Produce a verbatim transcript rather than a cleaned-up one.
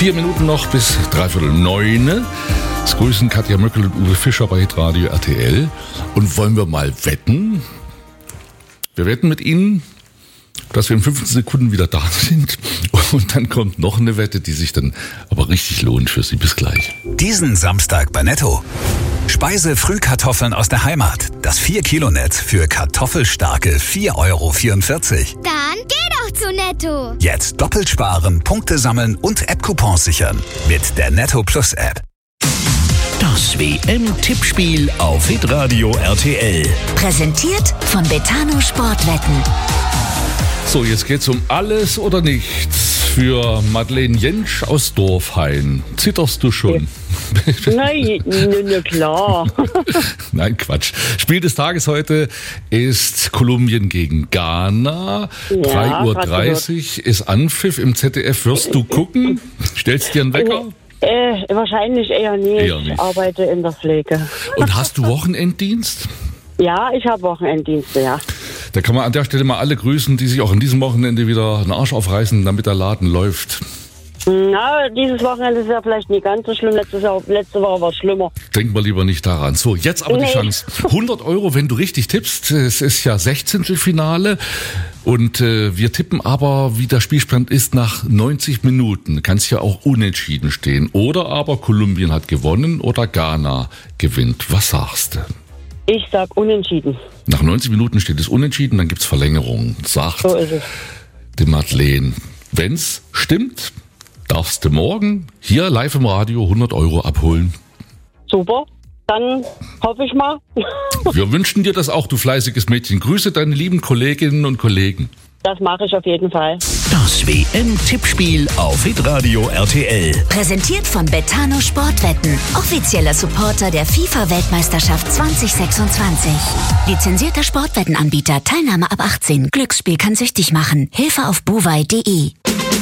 Vier Minuten noch bis dreiviertel neun. Es grüßen Katja Möckel und Uwe Fischer bei Hitradio R T L. Und wollen wir mal wetten? Wir wetten mit Ihnen, dass wir in fünfzehn Sekunden wieder da sind. Und dann kommt noch eine Wette, die sich dann aber richtig lohnt für Sie. Bis gleich. Diesen Samstag bei Netto. Speise-Frühkartoffeln aus der Heimat. Das vier Kilo Netz für kartoffelstarke vier Euro vierundvierzig. Dann geh doch zu Netto. Jetzt doppelt sparen, Punkte sammeln und App-Coupons sichern. Mit der Netto Plus App. Das W M-Tippspiel auf Hitradio R T L. Präsentiert von Betano Sportwetten. So, jetzt geht's um alles oder nichts für Madeleine Jentsch aus Dorfhain. Zitterst du schon? Nein, na klar. Nein, Quatsch. Spiel des Tages heute ist Kolumbien gegen Ghana. Ja, drei Uhr dreißig ist Anpfiff im Z D F. Wirst du gucken? Stellst dir einen Wecker? Äh, wahrscheinlich eher nicht. Eher nicht. Ich arbeite in der Pflege. Und hast du Wochenenddienst? Ja, ich habe Wochenenddienste, ja. Da kann man an der Stelle mal alle grüßen, die sich auch an diesem Wochenende wieder einen Arsch aufreißen, damit der Laden läuft. Na, dieses Wochenende ist ja vielleicht nicht ganz so schlimm. Letztes Jahr, letzte Woche war es schlimmer. Denk mal lieber nicht daran. So, jetzt aber Nee. die Chance. hundert Euro, wenn du richtig tippst. Es ist ja Sechzehntelfinale. Und äh, wir tippen aber, wie der Spielstand ist, nach neunzig Minuten. Kann es ja auch unentschieden stehen. Oder aber Kolumbien hat gewonnen oder Ghana gewinnt. Was sagst du? Ich sag unentschieden. Nach neunzig Minuten steht es unentschieden, dann gibt's Verlängerung. Sagt So ist es. die Madeleine. Wenn's stimmt, darfst du morgen hier live im Radio hundert Euro abholen. Super. Dann hoffe ich mal. Wir wünschen dir das auch, du fleißiges Mädchen. Grüße deine lieben Kolleginnen und Kollegen. Das mache ich auf jeden Fall. Das W M-Tippspiel auf Hitradio R T L. Präsentiert von Betano Sportwetten. Offizieller Supporter der FIFA-Weltmeisterschaft zwanzig sechsundzwanzig. Lizenzierter Sportwettenanbieter. Teilnahme ab achtzehn. Glücksspiel kann süchtig machen. Hilfe auf buwei punkt de.